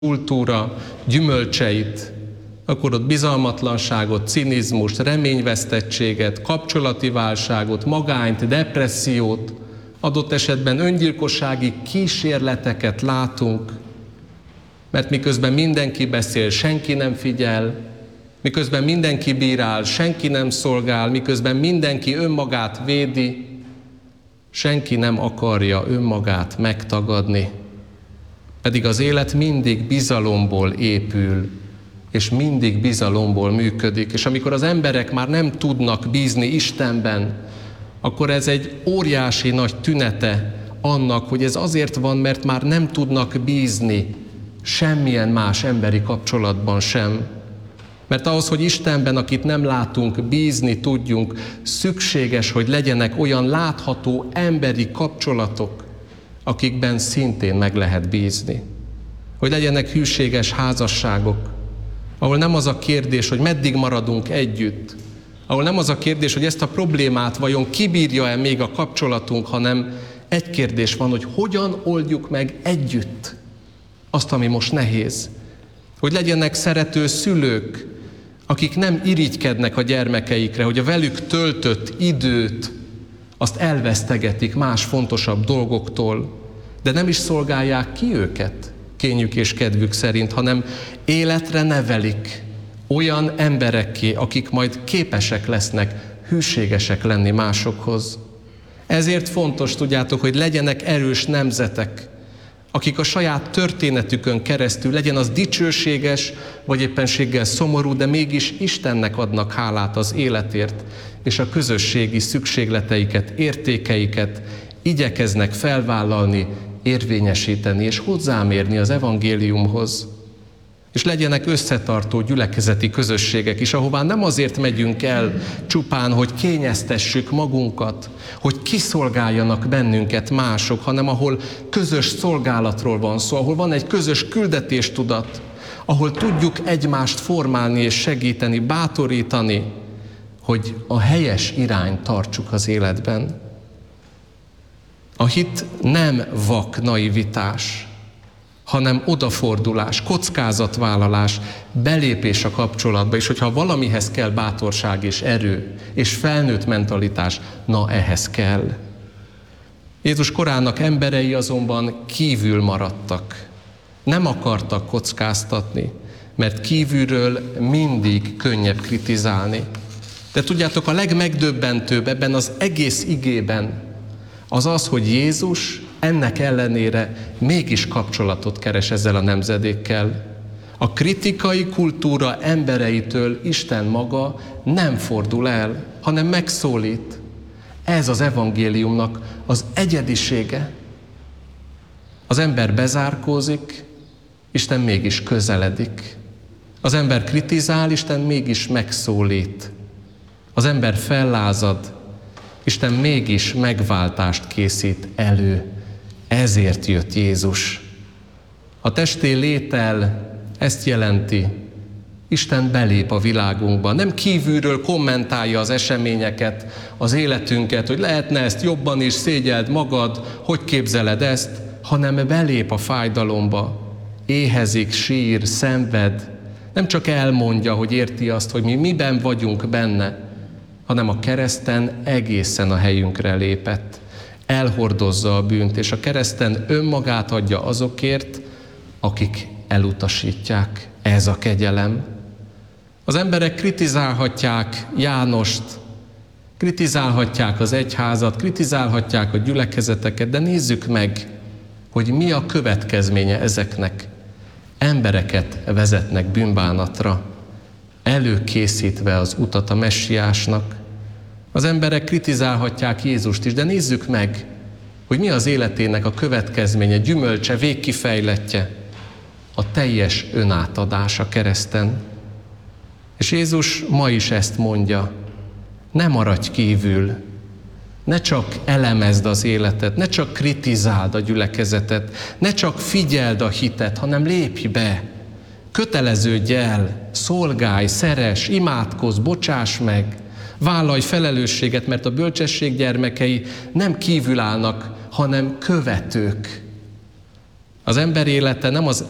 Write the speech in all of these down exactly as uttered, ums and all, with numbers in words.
kultúra gyümölcseit, akkor ott bizalmatlanságot, cinizmust, reményvesztettséget, kapcsolati válságot, magányt, depressziót, adott esetben öngyilkossági kísérleteket látunk, mert miközben mindenki beszél, senki nem figyel, miközben mindenki bírál, senki nem szolgál, miközben mindenki önmagát védi, senki nem akarja önmagát megtagadni. Pedig az élet mindig bizalomból épül, és mindig bizalomból működik. És amikor az emberek már nem tudnak bízni Istenben, akkor ez egy óriási nagy tünete annak, hogy ez azért van, mert már nem tudnak bízni semmilyen más emberi kapcsolatban sem. Mert ahhoz, hogy Istenben, akit nem látunk, bízni tudjunk, szükséges, hogy legyenek olyan látható emberi kapcsolatok, akikben szintén meg lehet bízni. Hogy legyenek hűséges házasságok, ahol nem az a kérdés, hogy meddig maradunk együtt, ahol nem az a kérdés, hogy ezt a problémát vajon kibírja-e még a kapcsolatunk, hanem egy kérdés van, hogy hogyan oldjuk meg együtt azt, ami most nehéz. Hogy legyenek szerető szülők, akik nem irigykednek a gyermekeikre, hogy a velük töltött időt azt elvesztegetik más fontosabb dolgoktól, de nem is szolgálják ki őket kényük és kedvük szerint, hanem életre nevelik olyan emberekké, akik majd képesek lesznek hűségesek lenni másokhoz. Ezért fontos, tudjátok, hogy legyenek erős nemzetek, akik a saját történetükön keresztül, legyen az dicsőséges, vagy éppenséggel szomorú, de mégis Istennek adnak hálát az életért, és a közösségi szükségleteiket, értékeiket igyekeznek felvállalni, érvényesíteni és hozzámérni az evangéliumhoz. És legyenek összetartó gyülekezeti közösségek is, ahová nem azért megyünk el csupán, hogy kényeztessük magunkat, hogy kiszolgáljanak bennünket mások, hanem ahol közös szolgálatról van szó, ahol van egy közös küldetéstudat, ahol tudjuk egymást formálni és segíteni, bátorítani, hogy a helyes irányt tartsuk az életben. A hit nem vak naivitás, hanem odafordulás, kockázatvállalás, belépés a kapcsolatba, és hogyha valamihez kell bátorság és erő, és felnőtt mentalitás, na ehhez kell. Jézus korának emberei azonban kívül maradtak. Nem akartak kockáztatni, mert kívülről mindig könnyebb kritizálni. De tudjátok, a legmegdöbbentőbb ebben az egész igében az az, hogy Jézus ennek ellenére mégis kapcsolatot keres ezzel a nemzedékkel. A kritikai kultúra embereitől Isten maga nem fordul el, hanem megszólít. Ez az evangéliumnak az egyedisége. Az ember bezárkózik, Isten mégis közeledik. Az ember kritizál, Isten mégis megszólít. Az ember fellázad, Isten mégis megváltást készít elő. Ezért jött Jézus. A testi létel ezt jelenti. Isten belép a világunkba. Nem kívülről kommentálja az eseményeket, az életünket, hogy lehetne ezt jobban is, szégyeld magad, hogy képzeled ezt, hanem belép a fájdalomba. Éhezik, sír, szenved. Nem csak elmondja, hogy érti azt, hogy mi miben vagyunk benne, hanem a kereszten egészen a helyünkre lépett. Elhordozza a bűnt, és a kereszten önmagát adja azokért, akik elutasítják. Ez a kegyelem. Az emberek kritizálhatják Jánost, kritizálhatják az egyházat, kritizálhatják a gyülekezeteket, de nézzük meg, hogy mi a következménye ezeknek. Embereket vezetnek bűnbánatra, előkészítve az utat a messiásnak. Az emberek kritizálhatják Jézust is, de nézzük meg, hogy mi az életének a következménye, gyümölcse, végkifejletje, a teljes önátadás a kereszten. És Jézus ma is ezt mondja, ne maradj kívül, ne csak elemezd az életet, ne csak kritizáld a gyülekezetet, ne csak figyeld a hitet, hanem lépj be, köteleződj el, szolgálj, szeress, imádkozz, bocsáss meg, vállalj felelősséget, mert a bölcsesség gyermekei nem kívül állnak, hanem követők. Az ember élete nem az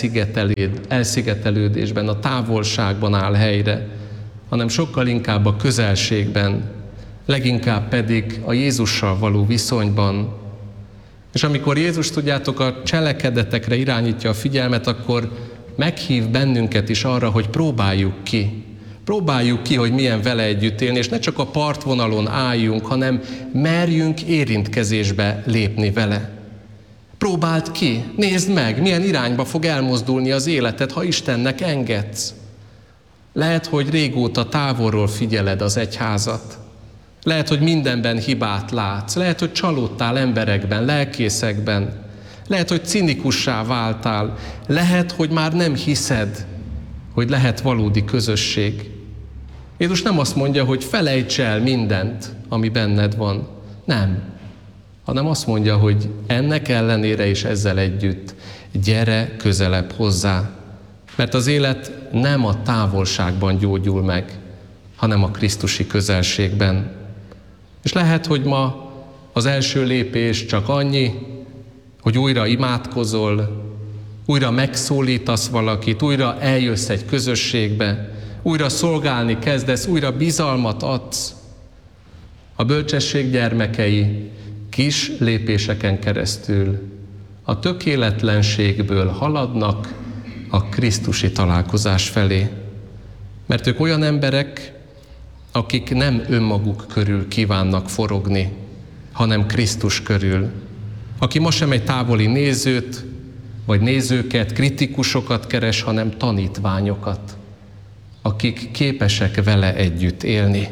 elszigetelődésben, a távolságban áll helyre, hanem sokkal inkább a közelségben, leginkább pedig a Jézussal való viszonyban. És amikor Jézus, tudjátok, a cselekedetekre irányítja a figyelmet, akkor meghív bennünket is arra, hogy próbáljuk ki. Próbáljuk ki, hogy milyen vele együtt élni, és ne csak a partvonalon álljunk, hanem merjünk érintkezésbe lépni vele. Próbáld ki, nézd meg, milyen irányba fog elmozdulni az életed, ha Istennek engedsz. Lehet, hogy régóta távolról figyeled az egyházat. Lehet, hogy mindenben hibát látsz. Lehet, hogy csalódtál emberekben, lelkészekben. Lehet, hogy cinikussá váltál. Lehet, hogy már nem hiszed, hogy lehet valódi közösség. Jézus nem azt mondja, hogy felejts el mindent, ami benned van. Nem. Hanem azt mondja, hogy ennek ellenére és ezzel együtt gyere közelebb hozzá. Mert az élet nem a távolságban gyógyul meg, hanem a krisztusi közelségben. És lehet, hogy ma az első lépés csak annyi, hogy újra imádkozol, újra megszólítasz valakit, újra eljössz egy közösségbe, újra szolgálni kezdesz, újra bizalmat adsz. A bölcsesség gyermekei kis lépéseken keresztül a tökéletlenségből haladnak a krisztusi találkozás felé. Mert ők olyan emberek, akik nem önmaguk körül kívánnak forogni, hanem Krisztus körül. Aki ma sem egy távoli nézőt, vagy nézőket, kritikusokat keres, hanem tanítványokat, akik képesek vele együtt élni.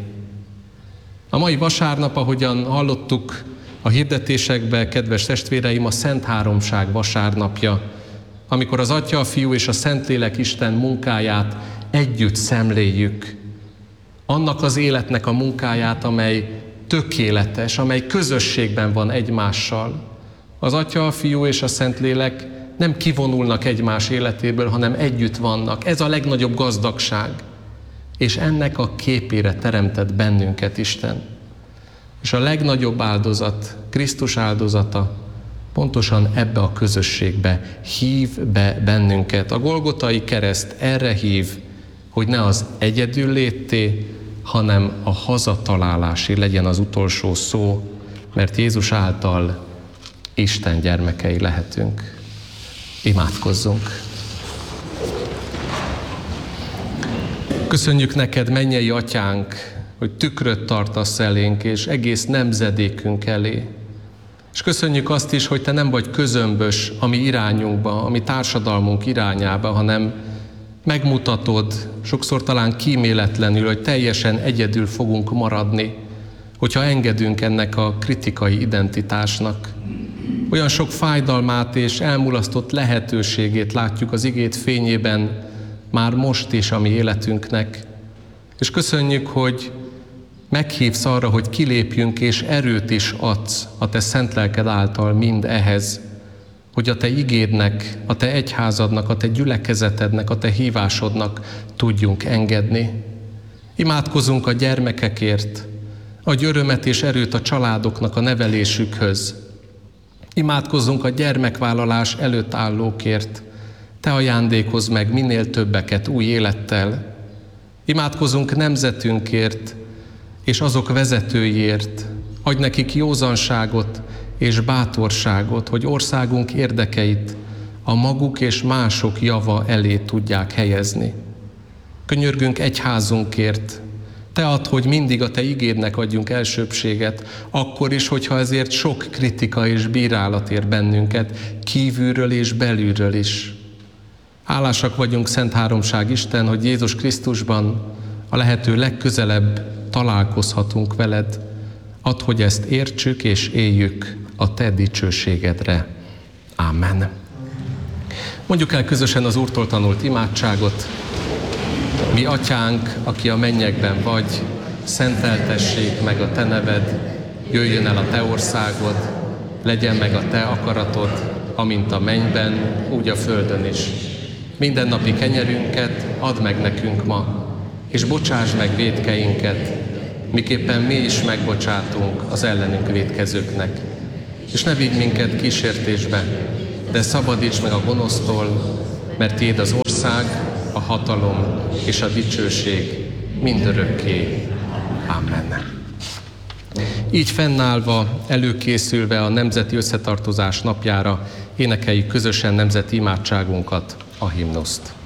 A mai vasárnap, ahogyan hallottuk a hirdetésekben, kedves testvéreim, a Szent Háromság vasárnapja, amikor az Atya, a Fiú és a Szentlélek Isten munkáját együtt szemléljük. Annak az életnek a munkáját, amely tökéletes, amely közösségben van egymással. Az Atya, a Fiú és a Szentlélek nem kivonulnak egymás életéből, hanem együtt vannak. Ez a legnagyobb gazdagság. És ennek a képére teremtett bennünket Isten. És a legnagyobb áldozat, Krisztus áldozata, pontosan ebbe a közösségbe hív be bennünket. A Golgotai kereszt erre hív, hogy ne az egyedül létté, hanem a hazatalálási legyen az utolsó szó, mert Jézus által Isten gyermekei lehetünk. Imádkozzunk! Köszönjük neked, mennyei Atyánk, hogy tükröt tartasz elénk, és egész nemzedékünk elé. És köszönjük azt is, hogy te nem vagy közömbös a mi irányunkba, a mi társadalmunk irányába, hanem megmutatod, sokszor talán kíméletlenül, hogy teljesen egyedül fogunk maradni, hogyha engedünk ennek a kritikai identitásnak. Olyan sok fájdalmát és elmulasztott lehetőségét látjuk az igét fényében már most is a mi életünknek. És köszönjük, hogy meghívsz arra, hogy kilépjünk, és erőt is adsz a te szent lelked által mind ehhez, hogy a te igédnek, a te egyházadnak, a te gyülekezetednek, a te hívásodnak tudjunk engedni. Imádkozunk a gyermekekért, adj örömet és erőt a családoknak a nevelésükhöz. Imádkozzunk a gyermekvállalás előtt állókért, te ajándékozz meg minél többeket új élettel. Imádkozunk nemzetünkért, és azok vezetőiért, adj nekik józanságot és bátorságot, hogy országunk érdekeit a maguk és mások java elé tudják helyezni. Könyörgünk egyházunkért, te add, hogy mindig a te igédnek adjunk elsőbbséget, akkor is, hogyha ezért sok kritika és bírálat ér bennünket, kívülről és belülről is. Hálásak vagyunk, Szent Háromság Isten, hogy Jézus Krisztusban a lehető legközelebb találkozhatunk veled. Add, hogy ezt értsük és éljük a te dicsőségedre. Ámen. Mondjuk el közösen az Úrtól tanult imádságot. Mi Atyánk, aki a mennyekben vagy, szenteltessék meg a te neved, jöjjön el a te országod, legyen meg a te akaratod, amint a mennyben, úgy a földön is. Mindennapi kenyerünket add meg nekünk ma, és bocsásd meg vétkeinket, miképpen mi is megbocsátunk az ellenünk vétkezőknek. És ne vigy minket kísértésbe, de szabadíts meg a gonosztól, mert tiéd az ország, a hatalom és a dicsőség mindörökké. Amen. Így fennállva, előkészülve a Nemzeti Összetartozás napjára énekeljük közösen nemzeti imádságunkat, a himnuszt.